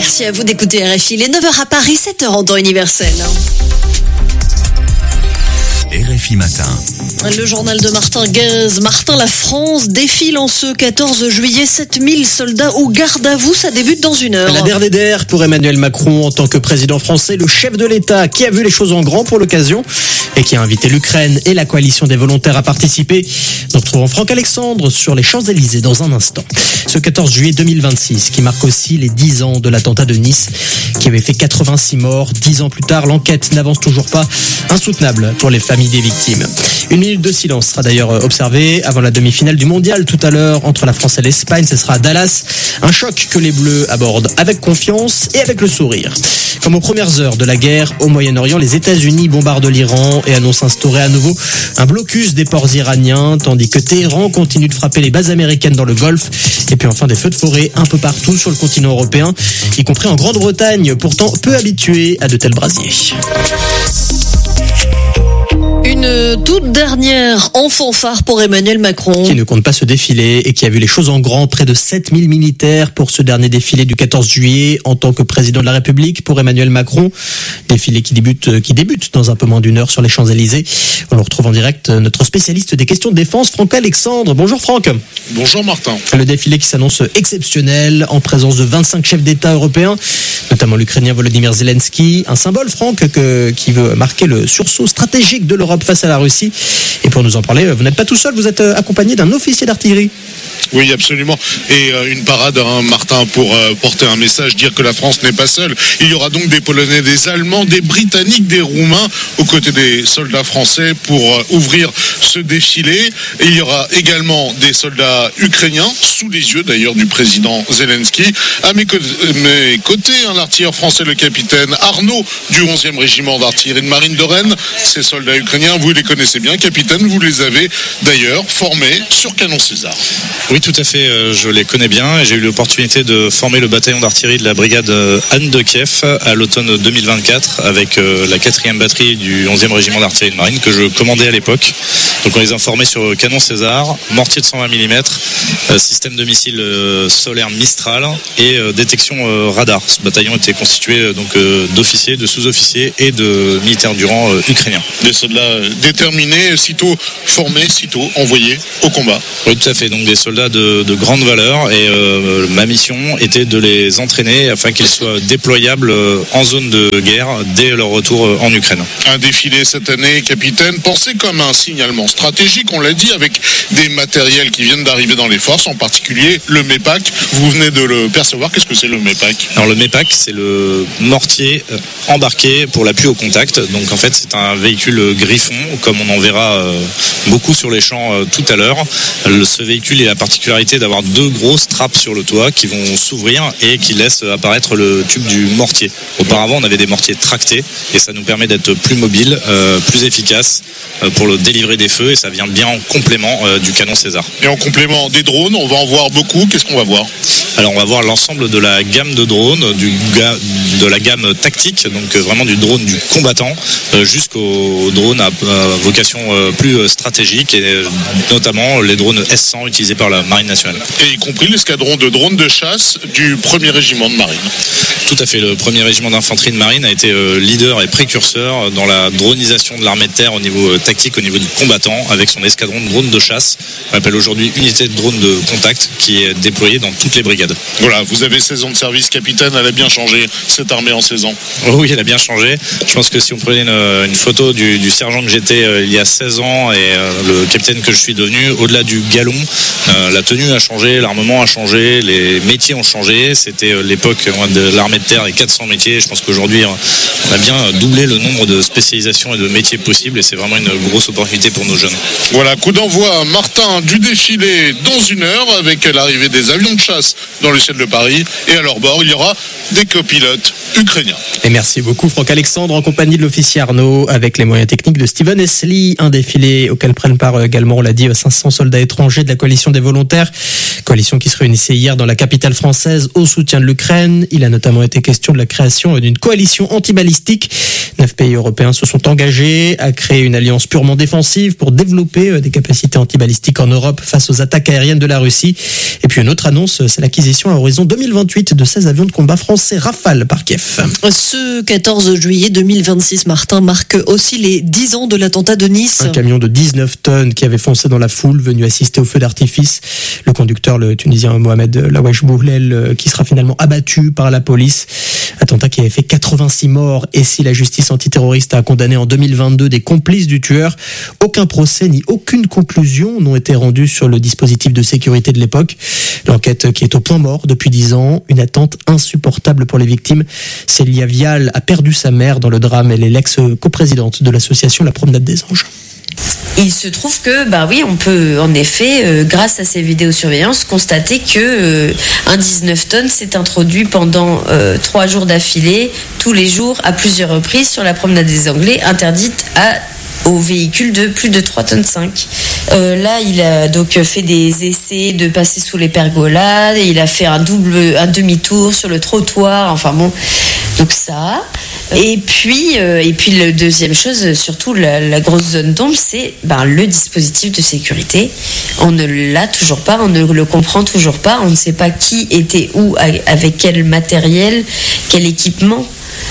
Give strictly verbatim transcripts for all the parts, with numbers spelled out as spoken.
Merci à vous d'écouter R F I. Les neuf heures à Paris, sept heures en temps universel. R F I Matin. Le journal de Martin Guez. Martin, la France défile en ce quatorze juillet. sept mille soldats au garde à vous. Ça débute dans une heure. La D R D D R pour Emmanuel Macron en tant que président français, le chef de l'État qui a vu les choses en grand pour l'occasion et qui a invité l'Ukraine et la coalition des volontaires à participer. Nous retrouvons Franck Alexandre sur les Champs-Élysées dans un instant. Ce quatorze juillet deux mille vingt-six qui marque aussi les dix ans de l'attentat de Nice qui avait fait quatre-vingt-six morts. dix ans plus tard, l'enquête n'avance toujours pas. Insoutenable pour les familles des victimes. Une minute de silence sera d'ailleurs observée avant la demi-finale du mondial tout à l'heure entre la France et l'Espagne. Ce sera à Dallas. Un choc que les Bleus abordent avec confiance et avec le sourire. Comme aux premières heures de la guerre au Moyen-Orient, les États-Unis bombardent l'Iran et annoncent instaurer à nouveau un blocus des ports iraniens, tandis que Téhéran continue de frapper les bases américaines dans le Golfe. Et puis enfin des feux de forêt un peu partout sur le continent européen, y compris en Grande-Bretagne, pourtant peu habituée à de tels brasiers. Une toute dernière en fanfare pour Emmanuel Macron. Qui ne compte pas se défiler et qui a vu les choses en grand. Près de sept mille militaires pour ce dernier défilé du quatorze juillet en tant que président de la République pour Emmanuel Macron. Défilé qui débute, qui débute dans un peu moins d'une heure sur les Champs-Élysées. On le retrouve en direct, notre spécialiste des questions de défense, Franck Alexandre. Bonjour Franck. Bonjour Martin. Le défilé qui s'annonce exceptionnel en présence de vingt-cinq chefs d'État européens, notamment l'Ukrainien Volodymyr Zelensky. Un symbole, Franck, que, qui veut marquer le sursaut stratégique de l'Europe face à la Russie. Et pour nous en parler, vous n'êtes pas tout seul, vous êtes accompagné d'un officier d'artillerie. Oui, absolument. Et euh, une parade, hein, Martin, pour euh, porter un message, dire que la France n'est pas seule. Il y aura donc des Polonais, des Allemands, des Britanniques, des Roumains, aux côtés des soldats français pour euh, ouvrir ce défilé. Et il y aura également des soldats ukrainiens, sous les yeux d'ailleurs du président Zelensky. À mes, co- mes côtés, un artilleur français, le capitaine Arnaud, du onzième régiment d'artillerie de marine de Rennes. Ces soldats ukrainiens, vous les connaissez bien, capitaine, vous les avez d'ailleurs formés sur Canon César. Oui, tout à fait, je les connais bien et j'ai eu l'opportunité de former le bataillon d'artillerie de la brigade Anne de Kiev à l'automne deux mille vingt-quatre avec la quatrième batterie du onzième régiment d'artillerie de marine que je commandais à l'époque. Donc on les a formés sur Canon César, mortier de cent vingt millimètres, système de missiles solaire Mistral et détection radar. Ce bataillon était constitué donc d'officiers, de sous-officiers et de militaires du rang ukrainiens. Des soldats déterminés, sitôt formés, sitôt envoyés au combat. Oui, tout à fait, donc des soldats de, de grande valeur et euh, ma mission était de les entraîner afin qu'ils soient déployables en zone de guerre dès leur retour en Ukraine. Un défilé cette année, capitaine, pensé comme un signalement stratégique, on l'a dit, avec des matériels qui viennent d'arriver dans les forces, en particulier le MEPAC. Vous venez de le percevoir, qu'est-ce que c'est le MEPAC ? Alors le MEPAC, c'est le mortier embarqué pour l'appui au contact. Donc en fait, c'est un véhicule Griffon, comme on en verra beaucoup sur les champs tout à l'heure. Ce véhicule a la particularité d'avoir deux grosses trappes sur le toit qui vont s'ouvrir et qui laissent apparaître le tube du mortier. Auparavant, on avait des mortiers tractés et ça nous permet d'être plus mobile, euh, plus efficace euh, pour le délivrer des feux et ça vient bien en complément euh, du canon César. Et en complément des drones, on va en voir beaucoup. Qu'est-ce qu'on va voir ? Alors on va voir l'ensemble de la gamme de drones, du ga- de la gamme tactique, donc euh, vraiment du drone du combattant euh, jusqu'au drone à euh, vocation euh, plus stratégique et euh, notamment les drones S cent utilisés par la Marine nationale. Et y compris l'escadron de drones de chasse du premier régiment de marine. Tout à fait, le premier régiment d'infanterie de marine a été euh, leader et précurseur dans la dronisation de l'armée de terre au niveau euh, tactique, au niveau du combattant, avec son escadron de drones de chasse, qu'on appelle aujourd'hui unité de drone de contact, qui est déployée dans toutes les brigades. Voilà, vous avez seize ans de service, capitaine, elle a bien changé, cette armée en seize ans. Oh oui, elle a bien changé. Je pense que si on prenait une, une photo du, du sergent que j'étais euh, il y a seize ans et euh, le capitaine que je suis devenu, au-delà du galon, euh, la tenue a changé, l'armement a changé, les métiers ont changé. C'était euh, l'époque euh, de l'armée de terre et quatre cents métiers. Je pense qu'aujourd'hui, euh, on a bien doublé le nombre de spécialisations et de métiers possibles et c'est vraiment une grosse opportunité pour nos jeunes. Voilà, coup d'envoi, Martin, du défilé dans une heure avec l'arrivée des avions de chasse dans le ciel de Paris et à leur bord, il y aura des copilotes ukrainiens. Et merci beaucoup Franck Alexandre en compagnie de l'officier Arnaud avec les moyens techniques de Steven Esli. Un défilé auquel prennent part également, on l'a dit, cinq cents soldats étrangers de la coalition des volontaires. Coalition qui se réunissait hier dans la capitale française au soutien de l'Ukraine. Il a notamment été question de la création d'une coalition antibalistique. Neuf pays européens se sont engagés à créer une alliance purement défensive pour développer des capacités antibalistiques en Europe face aux attaques aériennes de la Russie. Et puis une autre annonce, c'est l'acquisition à horizon deux mille vingt-huit de seize avions de combat français. français rafalent par Kiev. Ce quatorze juillet deux mille vingt-six, Martin, marque aussi les dix ans de l'attentat de Nice. Un camion de dix-neuf tonnes qui avait foncé dans la foule, venu assister au feu d'artifice. Le conducteur, le Tunisien Mohamed Lawesh Bouhlel, qui sera finalement abattu par la police. Attentat qui avait fait quatre-vingt-six morts. Et si la justice antiterroriste a condamné en deux mille vingt-deux des complices du tueur, aucun procès ni aucune conclusion n'ont été rendus sur le dispositif de sécurité de l'époque. L'enquête qui est au point mort depuis dix ans, une attente insupportable pour les victimes. Célia Vial a perdu sa mère dans le drame. Elle est l'ex-coprésidente de l'association La Promenade des Anges. Il se trouve que, bah oui, on peut en effet, euh, grâce à ces vidéosurveillances, constater que euh, un dix-neuf tonnes s'est introduit pendant euh, trois jours d'affilée, tous les jours, à plusieurs reprises, sur la promenade des Anglais, interdite à aux véhicules de plus de trois tonnes cinq. Euh, là, il a donc fait des essais de passer sous les pergolas, et il a fait un double, un demi-tour sur le trottoir, enfin bon, donc ça. Et puis, euh, et puis la deuxième chose, surtout la, la grosse zone d'ombre, c'est ben, le dispositif de sécurité. On ne l'a toujours pas, on ne le comprend toujours pas, on ne sait pas qui était où, avec quel matériel, quel équipement.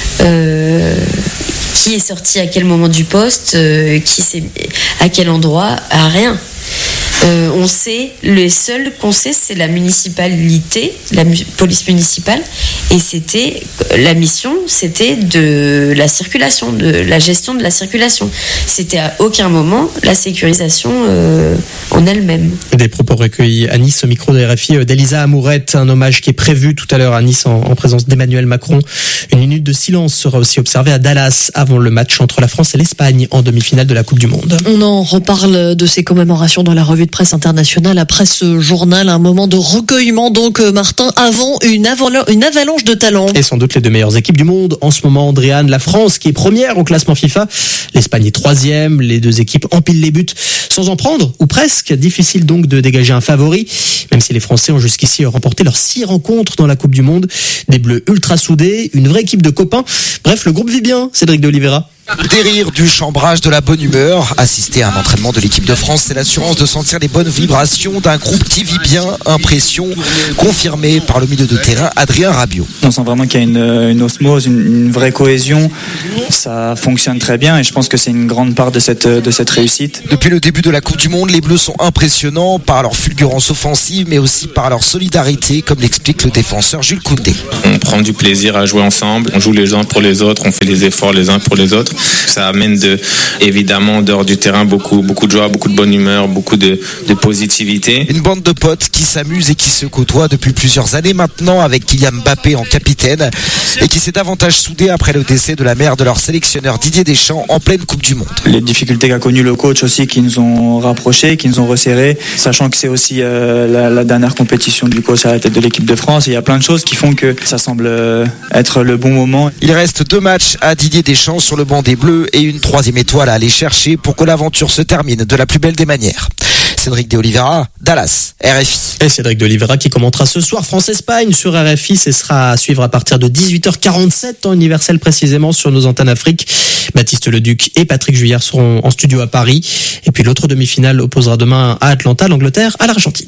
Euh, qui est sorti à quel moment du poste, euh, qui c'est, à quel endroit, à rien. Euh, on sait, le seul qu'on sait, c'est la municipalité, la mu- police municipale, et c'était la mission, c'était de la circulation, de la gestion de la circulation. C'était à aucun moment la sécurisation euh, en elle-même. Des propos recueillis à Nice au micro de R F I d'Elisa Amourette, un hommage qui est prévu tout à l'heure à Nice en, en présence d'Emmanuel Macron. Une minute de silence sera aussi observée à Dallas avant le match entre la France et l'Espagne en demi-finale de la Coupe du Monde. On en reparle de ces commémorations dans la revue de presse internationale après ce journal, un moment de recueillement donc Martin avant une, aval- une avalanche de talents. Et sans doute les deux meilleures équipes du monde en ce moment, Andréane, la France qui est première au classement FIFA, l'Espagne est troisième, les deux équipes empilent les buts sans en prendre ou presque, difficile donc de dégager un favori, même si les Français ont jusqu'ici remporté leurs six rencontres dans la Coupe du Monde, des Bleus ultra soudés, une vraie équipe de copains, bref le groupe vit bien, Cédric de Oliveira. Des rires, du chambrage, de la bonne humeur. Assister à un entraînement de l'équipe de France, c'est l'assurance de sentir les bonnes vibrations d'un groupe qui vit bien. Impression confirmée par le milieu de terrain Adrien Rabiot. On sent vraiment qu'il y a une, une osmose, une, une vraie cohésion. Ça fonctionne très bien et je pense que c'est une grande part de cette, de cette réussite. Depuis le début de la Coupe du Monde, les Bleus sont impressionnants par leur fulgurance offensive, mais aussi par leur solidarité, comme l'explique le défenseur Jules Koundé. On prend du plaisir à jouer ensemble, on joue les uns pour les autres, on fait les efforts les uns pour les autres. Ça amène de, évidemment, dehors du terrain, beaucoup, beaucoup de joie, beaucoup de bonne humeur, beaucoup de, de positivité. Une bande de potes qui s'amusent et qui se côtoient depuis plusieurs années maintenant avec Kylian Mbappé en capitaine et qui s'est davantage soudé après le décès de la mère de leur sélectionneur Didier Deschamps en pleine Coupe du Monde. Les difficultés qu'a connues le coach aussi qui nous ont rapprochés, qui nous ont resserrés, sachant que c'est aussi euh, la, la dernière compétition du coach à la tête de l'équipe de France. Et il y a plein de choses qui font que ça semble euh, être le bon moment. Il reste deux matchs à Didier Deschamps sur le banc des Bleus et une troisième étoile à aller chercher pour que l'aventure se termine de la plus belle des manières. Cédric de Oliveira, Dallas, R F I. Et Cédric de Oliveira qui commentera ce soir France-Espagne sur R F I. Ce sera à suivre à partir de dix-huit heures quarante-sept, temps universel précisément, sur nos antennes Afrique. Baptiste Leduc et Patrick Juillard seront en studio à Paris. Et puis l'autre demi-finale opposera demain à Atlanta, l'Angleterre à l'Argentine.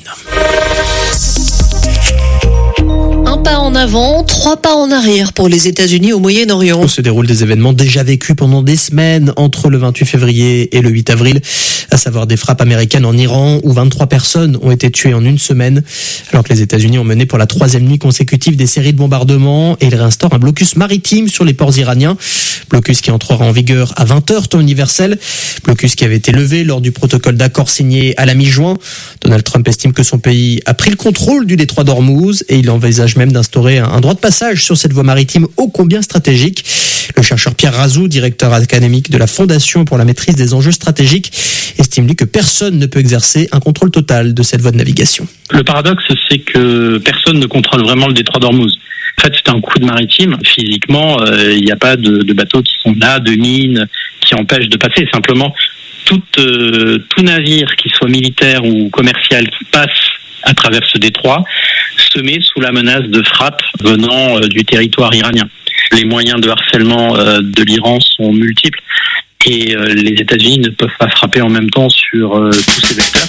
Un pas en avant, trois pas en arrière pour les États-Unis au Moyen-Orient. Où se déroulent des événements déjà vécus pendant des semaines entre le vingt-huit février et le huit avril, à savoir des frappes américaines en Iran où vingt-trois personnes ont été tuées en une semaine, alors que les États-Unis ont mené pour la troisième nuit consécutive des séries de bombardements et ils réinstaurent un blocus maritime sur les ports iraniens. Blocus qui entrera en vigueur à vingt heures temps universel. Blocus qui avait été levé lors du protocole d'accord signé à la mi-juin. Donald Trump estime que son pays a pris le contrôle du détroit d'Ormuz et il envisage même d'instaurer un droit de passage sur cette voie maritime ô combien stratégique. Le chercheur Pierre Razou, directeur académique de la Fondation pour la maîtrise des enjeux stratégiques, estime lui que personne ne peut exercer un contrôle total de cette voie de navigation. Le paradoxe, c'est que personne ne contrôle vraiment le détroit d'Ormuz. En fait, c'est un coude maritime. Physiquement, il euh, n'y a pas de, de bateaux qui sont là, de mines qui empêchent de passer. Simplement, tout, euh, tout navire, qui soit militaire ou commercial, qui passe à travers ce détroit, se met sous la menace de frappes venant euh, du territoire iranien. Les moyens de harcèlement euh, de l'Iran sont multiples et euh, les États-Unis ne peuvent pas frapper en même temps sur euh, tous ces vecteurs.